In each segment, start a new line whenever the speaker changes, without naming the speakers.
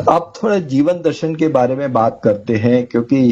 आप थोड़ा जीवन दर्शन के बारे में बात करते हैं, क्योंकि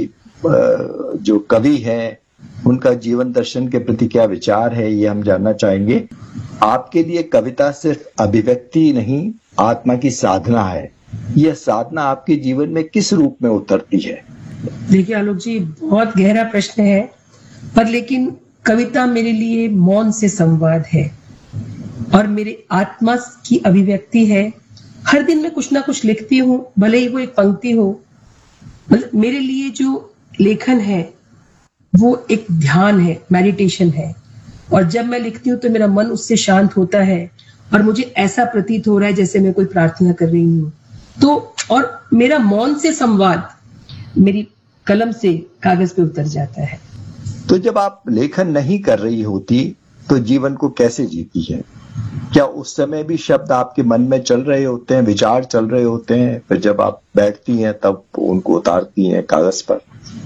जो कवि हैं उनका जीवन दर्शन के प्रति क्या विचार है ये हम जानना चाहेंगे। आपके लिए कविता सिर्फ अभिव्यक्ति नहीं, आत्मा की साधना है। यह साधना आपके जीवन में किस रूप में उतरती है?
देखिए आलोक जी, बहुत गहरा प्रश्न है, पर लेकिन कविता मेरे लिए मौन से संवाद है और मेरे आत्मा की अभिव्यक्ति है। हर दिन मैं कुछ ना कुछ लिखती हूँ, भले ही वो एक पंक्ति हो। मतलब मेरे लिए जो लेखन है वो एक ध्यान है, मेडिटेशन है, और जब मैं लिखती हूँ तो मेरा मन उससे शांत होता है और मुझे ऐसा प्रतीत हो रहा है जैसे मैं कोई प्रार्थना कर रही हूँ। तो और मेरा मौन से संवाद मेरी कलम से कागज पे उतर जाता है।
तो जब आप लेखन नहीं कर रही होती तो जीवन को कैसे जीती है? क्या उस समय भी शब्द आपके मन में चल रहे होते हैं, विचार चल रहे होते हैं, फिर जब आप बैठती हैं तब उनको उतारती हैं कागज पर?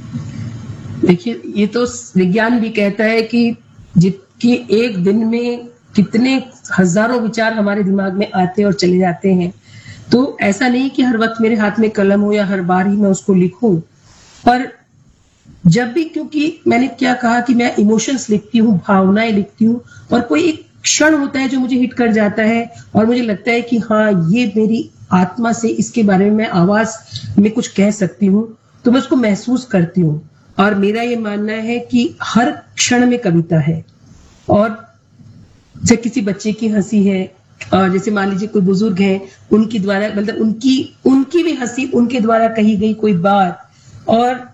देखिए, ये तो विज्ञान भी कहता है कि एक दिन में कितने हजारों विचार हमारे दिमाग में आते और चले जाते हैं। तो ऐसा नहीं कि हर वक्त मेरे हाथ में कलम हो या हर बार ही मैं उसको लिखूं, पर जब भी, क्योंकि मैंने क्या कहा कि मैं इमोशंस लिखती हूँ, भावनाएं लिखती हूँ, और कोई एक क्षण होता है जो मुझे हिट कर जाता है और मुझे लगता है कि हाँ, ये मेरी आत्मा से इसके बारे में मैं आवाज में कुछ कह सकती हूँ, तो मैं उसको महसूस करती हूँ। और मेरा ये मानना है कि हर क्षण में कविता है। और जैसे किसी बच्चे की हंसी है, और जैसे मान लीजिए कोई बुजुर्ग है, उनकी द्वारा, मतलब उनकी भी हंसी, उनके द्वारा कही गई कोई बात, और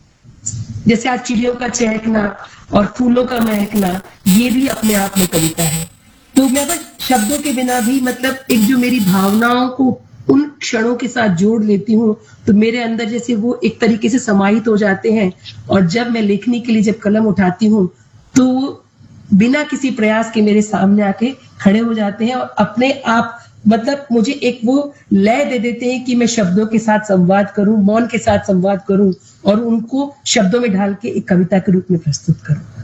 जैसे आज चिड़ियों का चहकना और फूलों का महकना, ये भी अपने आप में कविता है। तो मैं बस शब्दों के बिना भी, मतलब एक जो मेरी भावनाओं को उन क्षणों के साथ जोड़ लेती हूँ, तो मेरे अंदर जैसे वो एक तरीके से समाहित हो जाते हैं। और जब मैं लिखने के लिए जब कलम उठाती हूँ तो वो बिना किसी प्रयास के मेरे सामने आके खड़े हो जाते हैं और अपने आप, मतलब मुझे एक वो लय दे देते हैं कि मैं शब्दों के साथ संवाद करूं, मौन के साथ संवाद करूं और उनको शब्दों में ढाल के एक कविता के रूप में प्रस्तुत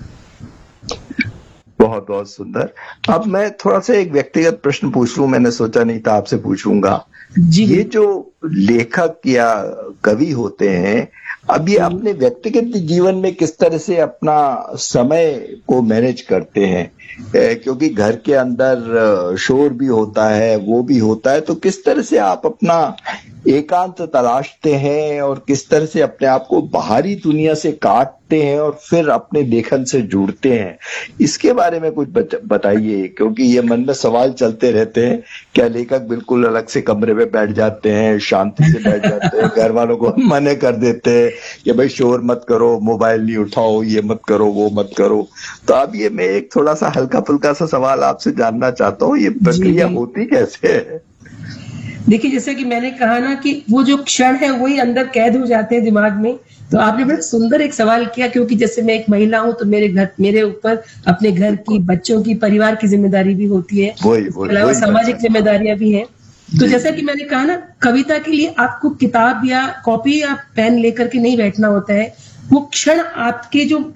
करूं।
बहुत बहुत सुंदर। अब मैं थोड़ा सा एक व्यक्तिगत प्रश्न पूछ लूं, मैंने सोचा नहीं था आपसे पूछूंगा। ये जो लेखक या कवि होते हैं, अब ये अपने व्यक्तिगत जीवन में किस तरह से अपना समय को मैनेज करते हैं? क्योंकि घर के अंदर शोर भी होता है, वो भी होता है, तो किस तरह से आप अपना एकांत तलाशते हैं और किस तरह से अपने आप को बाहरी दुनिया से काटते हैं और फिर अपने लेखन से जुड़ते हैं? इसके बारे में कुछ बताइए, क्योंकि ये मन में सवाल चलते रहते हैं। क्या लेखक बिल्कुल अलग से कमरे में बैठ जाते हैं, शांति से बैठ जाते हैं, घर वालों को मना कर देते हैं कि भाई शोर मत करो, मोबाइल नहीं उठाओ, ये मत करो, वो मत करो? तो अब ये मैं एक थोड़ा सा हल्का फुल्का सा सवाल आपसे जानना चाहता हूँ, ये प्रक्रिया होती कैसे है?
देखिए, जैसे कि मैंने कहा ना कि वो जो क्षण है वही अंदर कैद हो जाते हैं दिमाग में। तो आपने बड़ा सुंदर एक सवाल किया, क्योंकि जैसे मैं एक महिला हूं तो मेरे ऊपर अपने घर की, बच्चों की, परिवार की जिम्मेदारी भी होती है, इसके अलावा सामाजिक जिम्मेदारियां भी हैं। तो जैसा कि मैंने कहा ना, कविता के लिए आपको किताब या कॉपी या पेन लेकर के नहीं बैठना होता है। वो क्षण आपके जो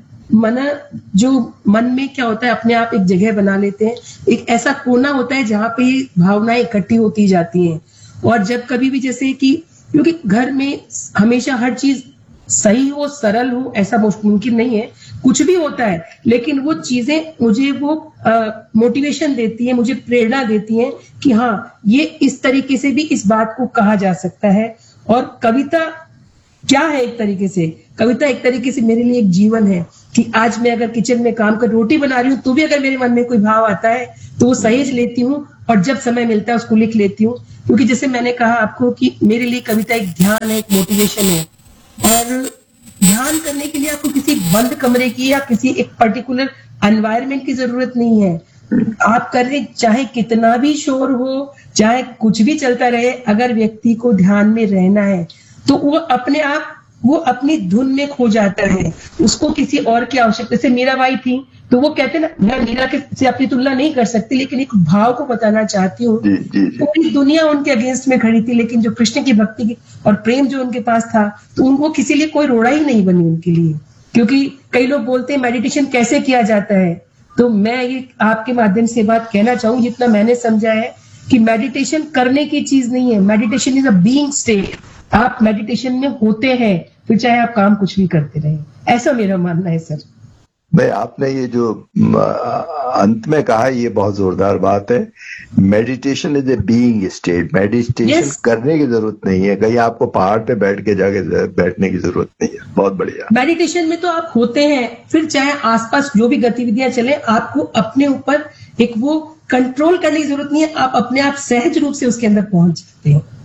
मन में क्या होता है, अपने आप एक जगह बना लेते हैं, एक ऐसा कोना होता है जहां पे भावनाएं इकट्ठी होती जाती हैं। और जब कभी भी, जैसे कि क्योंकि घर में हमेशा हर चीज सही हो, सरल हो, ऐसा मुमकिन नहीं है, कुछ भी होता है, लेकिन वो चीजें मुझे वो मोटिवेशन देती है, मुझे प्रेरणा देती है कि हाँ, ये इस तरीके से भी इस बात को कहा जा सकता है। और कविता क्या है? कविता एक तरीके से मेरे लिए एक जीवन है कि आज मैं अगर किचन में काम कर रोटी बना रही हूँ तो भी अगर मेरे मन में कोई भाव आता है तो वो सहेज लेती हूँ और जब समय मिलता है उसको लिख लेती हूँ। क्योंकि जैसे मैंने कहा आपको कि मेरे लिए कविता एक ध्यान है, एक मोटिवेशन है। और ध्यान करने के लिए आपको किसी बंद कमरे की या किसी एक पर्टिकुलर एनवायरनमेंट की जरूरत नहीं है। आप कर रहे, चाहे कितना भी शोर हो, चाहे कुछ भी चलता रहे, अगर व्यक्ति को ध्यान में रहना है तो वो अपने आप, वो अपनी धुन में खो जाता है, उसको किसी और की आवश्यकता। जैसे मीराबाई थी, तो वो कहते ना, मैं मीरा के से अपनी तुलना नहीं कर सकती, लेकिन एक भाव को बताना चाहती हूँ। पूरी दुनिया उनके अगेंस्ट में खड़ी थी, लेकिन जो कृष्ण की भक्ति की और प्रेम जो उनके पास था, तो उनको किसी लिए कोई रोड़ा ही नहीं बनी उनके लिए। क्योंकि कई लोग बोलते हैं मेडिटेशन कैसे किया जाता है, तो मैं ये आपके माध्यम से बात कहना चाहूँ, जितना मैंने समझा है कि मेडिटेशन करने की चीज नहीं है, meditation is a being state. आप मेडिटेशन में होते हैं, फिर चाहे आप काम कुछ भी करते रहें, ऐसा मेरा मानना है सर।
भाई आपने ये जो अंत में कहा ये बहुत जोरदार बात है। Meditation is a being state. Meditation
Yes.
करने की जरूरत नहीं है, कहीं आपको पहाड़ पे बैठ के जाके बैठने की जरूरत नहीं है। बहुत बढ़िया।
मेडिटेशन में तो आप होते हैं, फिर चाहे आसपास जो भी गतिविधियां चले, आपको अपने ऊपर एक वो कंट्रोल करने की जरूरत नहीं है, आप अपने आप सहज रूप से उसके अंदर पहुंच जाते हैं।